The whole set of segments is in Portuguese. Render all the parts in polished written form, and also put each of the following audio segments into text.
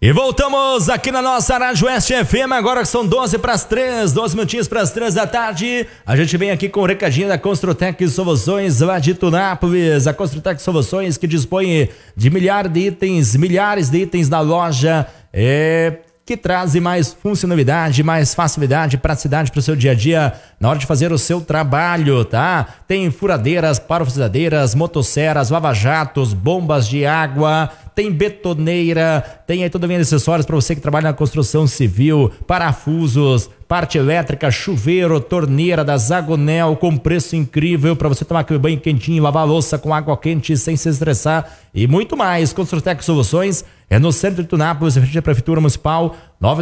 E voltamos aqui na nossa Rádio Oeste FM, agora que são 12 minutinhos para as 3 da tarde. A gente vem aqui com o recadinho da Construtec Soluções lá de Tunápolis. A Construtec Soluções que dispõe de milhares de itens na loja, que trazem mais funcionalidade, mais facilidade, praticidade para o seu dia a dia na hora de fazer o seu trabalho, tá? Tem furadeiras, parafusadeiras, motosserras, lava-jatos, bombas de água, tem betoneira, tem aí todo bem acessórios para você que trabalha na construção civil, parafusos, parte elétrica, chuveiro, torneira da Zagonel com preço incrível para você tomar aquele banho quentinho, lavar a louça com água quente sem se estressar e muito mais. Construtec Soluções é no centro de Tunápolis, frente à Prefeitura Municipal,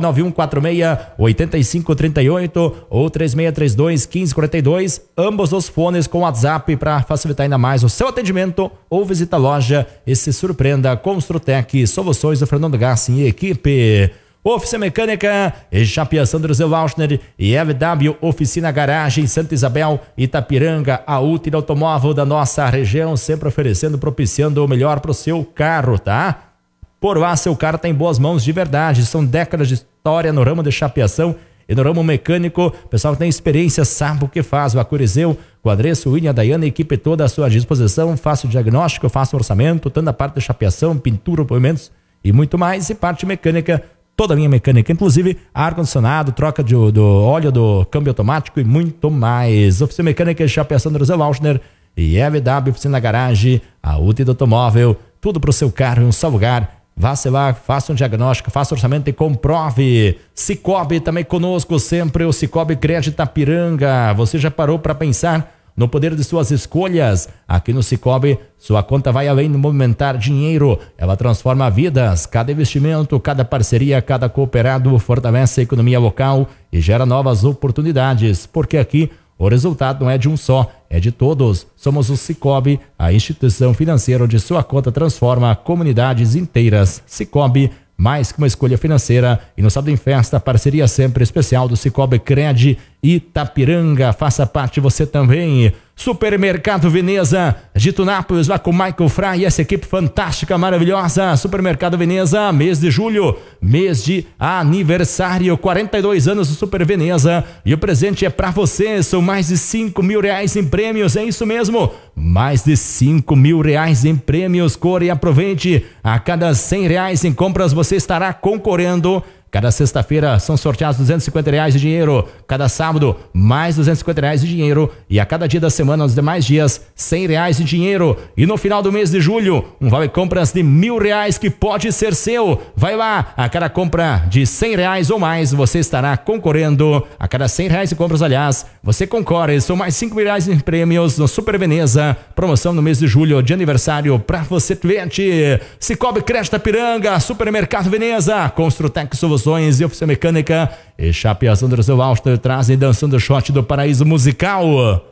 99146-8538 ou 3632-1542, ambos os fones com WhatsApp para facilitar ainda mais o seu atendimento ou visita a loja e se surpreenda. Construtec Soluções do Fernando Gassi e equipe. Oficina Mecânica, Chapeação do José Wauschner e LW Oficina Garagem Santa Isabel, Itapiranga, a útil automóvel da nossa região, sempre oferecendo, propiciando o melhor para o seu carro, tá? Por lá, seu carro está em boas mãos de verdade. São décadas de história no ramo de chapeação e no ramo mecânico. O pessoal que tem experiência sabe o que faz. O Acurizeu, o Adresso, William, a Dayana, a equipe toda à sua disposição. Faça o diagnóstico, faça o orçamento, tanto a parte de chapeação, pintura, movimentos e muito mais. E parte mecânica, toda a linha mecânica, inclusive ar-condicionado, troca do óleo do câmbio automático e muito mais. Oficina Mecânica e Chapeação do José Wauschner e LW Oficina Garagem, a útil do automóvel, tudo para o seu carro em um só lugar. Vá lá, faça um diagnóstico, faça orçamento e comprove. Cicobi também conosco sempre, o Cicobi Crédito Itapiranga. Você já parou para pensar no poder de suas escolhas? Aqui no Cicobi, sua conta vai além de movimentar dinheiro. Ela transforma vidas. Cada investimento, cada parceria, cada cooperado fortalece a economia local e gera novas oportunidades. Porque aqui o resultado não é de um só, é de todos. Somos o Cicobi, a instituição financeira onde sua conta transforma comunidades inteiras. Cicobi, mais que uma escolha financeira. E no Sábado em Festa, parceria sempre especial do Cicobi Cred Itapiranga. Faça parte você também. Supermercado Veneza de Tunápolis, lá com Michael Fry e essa equipe fantástica, maravilhosa. Supermercado Veneza, mês de julho, mês de aniversário, 42 anos do Super Veneza. E o presente é pra você, são mais de 5 mil reais em prêmios, é isso mesmo? Mais de 5 mil reais em prêmios, corre e aproveite. A cada 100 reais em compras você estará concorrendo. Cada sexta-feira são sorteados R$250 de dinheiro. Cada sábado, mais R$250 de dinheiro. E a cada dia da semana, nos demais dias, R$100 de dinheiro. E no final do mês de julho, um vale compras de R$1.000 que pode ser seu. Vai lá, a cada compra de R$100 ou mais, você estará concorrendo. A cada R$100 em compras, aliás, você concorre. São mais 5 mil reais em prêmios no Super Veneza. Promoção no mês de julho de aniversário para você, cliente. Cicobi Crédito Itapiranga, Supermercado Veneza, Construtec Soluções e Oficina Mecânica e Chapeação do José Wauschner trazem Dançando Shot do Paraíso Musical.